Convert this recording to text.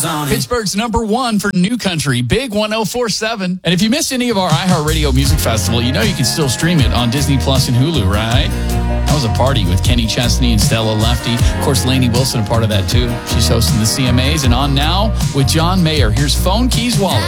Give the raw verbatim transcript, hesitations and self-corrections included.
on it. Pittsburgh's number one for new country, Big one oh four point seven. And if you missed any of our iHeartRadio Music Festival, you know you can still stream it on Disney Plus and Hulu, right? That was a party with Kenny Chesney and Stella Lefty. Of course, Lainey Wilson, a part of that too. She's hosting the C M As. And on now with John Mayer. Here's Phone Keys Wallet.